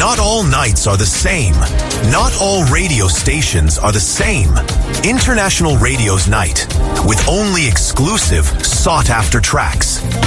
Not all nights are the same. Not all radio stations are the same. International Radio's Night, with only exclusive, sought-after tracks.